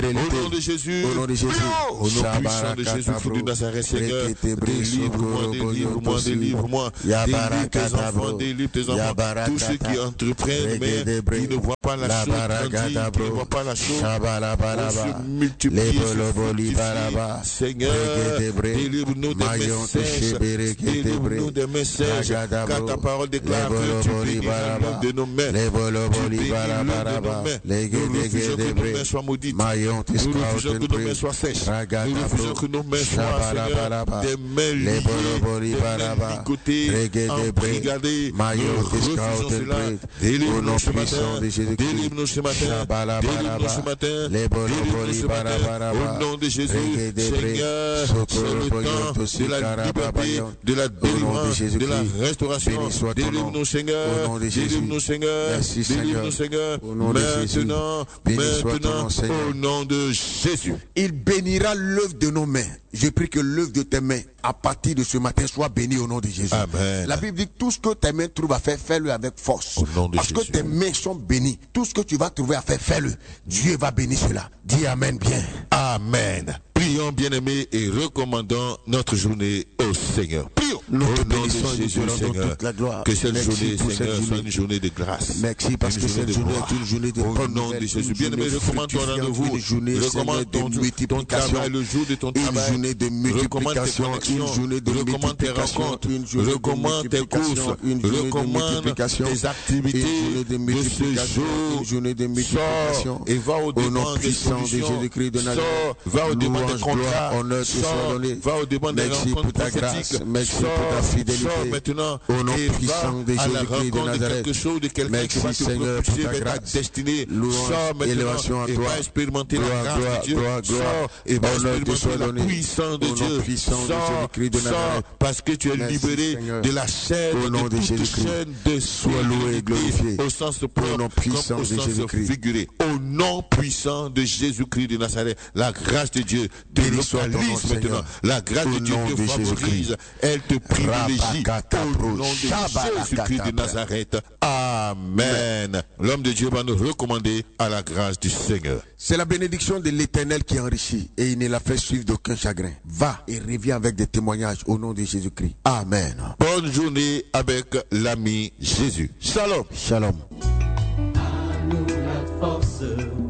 Au nom de Jésus, au nom puissant de Jésus, Christ de Nazareth, Seigneur, délivre-moi, délivre-moi. Délivre tes enfants, délivre tes enfants. Tous ceux qui entreprennent, mais qui ne voient pas la chose grandir, qui ne voient pas la chose se multiplier, Seigneur, délivre-nous des messages, délivre-nous des messages, car ta parole déclare que tu bénis l'œuvre de nos mains, tu bénis l'œuvre de nos mains. Nous refusons que nos mains soient maudites, nous refusons que nos mains soient sèches, nous refusons que nos mains soient, Seigneur, des mains liées, des mains ligotées, embrigadées. Nous refusons cela. Délivre-nous ce matin, délivre-nous ce matin, délivre-nous ce matin, délivre-nous ce matin, au nom de Jésus, Seigneur, c'est le temps de la liberté, de la délivrance, de la restauration. Délivre-nous, Seigneur, délivre-nous, Seigneur, délivre-nous, Seigneur, maintenant, au nom de Jésus. Il bénira l'œuvre de nos mains. Je prie que l'œuvre de tes mains, à partir de ce matin, soit bénie au nom de Jésus. Amen. La Bible dit tout ce que tes mains trouvent à faire, fais-le avec force. Parce Jésus. que tes mains sont bénies. Tout ce que tu vas trouver à faire, fais-le. Dieu va bénir cela. Dis Amen bien. Amen. Prions, bien-aimés, et recommandons notre journée au Seigneur. Prions. Nous te Au nom bénissons de Jésus, Seigneur, toute la gloire. que cette Merci journée, pour Seigneur, cette soit une journée de grâce. Merci parce que cette journée est une journée de Au nom de Jésus, bien-aimé, recommande ton rendez-vous, recommande ton travail, le jour de ton travail, une journée de multiplication, une journée de recommande tes rencontres, recommande tes courses, recommande tes activités de ce jour. Une journée de multiplication et va au devant des solutions, va au devant des contrats, va au devant des rencontres prophétiques, sors maintenant et va à la rencontre de quelque chose, de quelqu'un qui va te propulser vers ta destinée. Sors maintenant et va expérimenter la grâce de Dieu. Sors et va expérimenter la puissance de Dieu. Sors parce que tu es libéré de la chaîne, de toute chaîne de stérilité, au sens propre comme au sens figuré. Au nom puissant de Jésus-Christ de Nazareth, la grâce de Dieu te localise maintenant. La grâce de Dieu te favorise. Elle te privilégie. Au nom de Jésus-Christ de Nazareth. Amen. L'homme de Dieu va nous recommander à la grâce du Seigneur. C'est la bénédiction de l'Éternel qui enrichit et il ne la fait suivre d'aucun chagrin. Va et reviens avec des témoignages au nom de Jésus-Christ. Amen. Bonne journée avec l'ami Jésus. Shalom. Shalom. À nous la force.